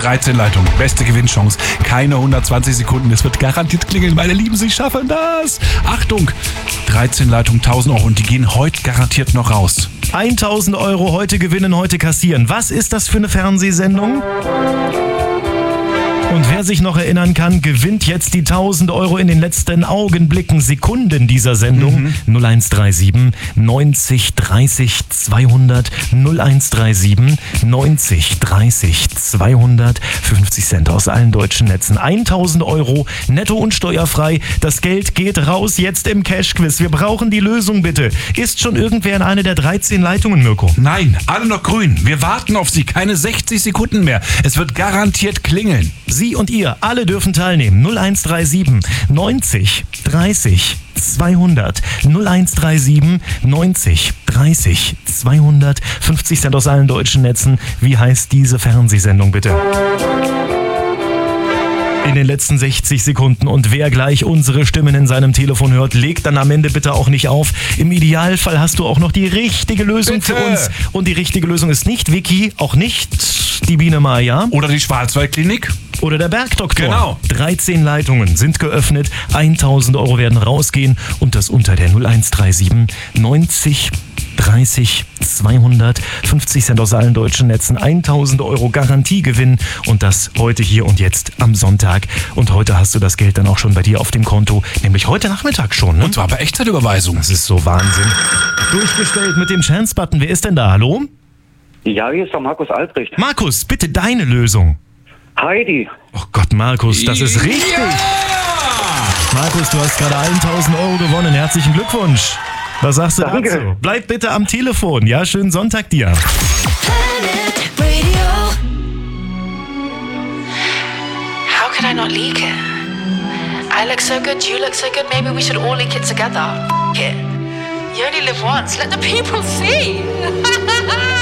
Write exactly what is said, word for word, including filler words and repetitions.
dreizehn Leitungen, beste Gewinnchance. Keine hundertzwanzig Sekunden, es wird garantiert klingeln. Meine Lieben, Sie schaffen das. Achtung, dreizehn Leitungen, tausend Euro und die gehen heute garantiert noch raus. tausend Euro heute gewinnen, heute kassieren. Was ist das für eine Fernsehsendung? Und wer sich noch erinnern kann, gewinnt jetzt die tausend Euro in den letzten Augenblicken, Sekunden dieser Sendung. Mhm. null eins drei sieben neunzig dreißig zweihundert null eins drei sieben neunzig dreißig zweihundert fünfzig Cent aus allen deutschen Netzen. tausend Euro netto und steuerfrei. Das Geld geht raus jetzt im Cash-Quiz. Wir brauchen die Lösung bitte. Ist schon irgendwer in eine der dreizehn Leitungen, Mirko? Nein, alle noch grün. Wir warten auf Sie. Keine sechzig Sekunden mehr. Es wird garantiert klingeln. Sie und ihr, alle dürfen teilnehmen. null eins drei sieben neunzig dreißig zweihundert null eins drei sieben neunzig dreißig zweihundert fünfzig Cent aus allen deutschen Netzen. Wie heißt diese Fernsehsendung bitte? In den letzten sechzig Sekunden. Und wer gleich unsere Stimmen in seinem Telefon hört, legt dann am Ende bitte auch nicht auf. Im Idealfall hast du auch noch die richtige Lösung bitte. für uns. Und die richtige Lösung ist nicht Vicky, auch nicht die Biene Maya. Oder die Schwarzwaldklinik. Oder der Bergdoktor. Genau. dreizehn Leitungen sind geöffnet. tausend Euro werden rausgehen. Und das unter der null eins drei sieben neunzig dreißig zweihundert fünfzig Cent aus allen deutschen Netzen. tausend Euro Garantiegewinn. Und das heute, hier und jetzt am Sonntag. Und heute hast du das Geld dann auch schon bei dir auf dem Konto. Nämlich heute Nachmittag schon. Ne? Und zwar bei Echtzeitüberweisung. Das ist so Wahnsinn. Durchgestellt mit dem Chance-Button. Wer ist denn da? Hallo? Ja, hier ist der Markus Albrecht. Markus, bitte deine Lösung. Heidi. Oh Gott, Markus, das ist richtig. Ja! Markus, du hast gerade tausend Euro gewonnen. Herzlichen Glückwunsch. Was sagst du Danke. dazu? Bleib bitte am Telefon. Ja, schönen Sonntag dir. Planet Radio. How could I not leak it? I look so good, you look so good, maybe we should all leak it together. F- it. You only live once, let the people see.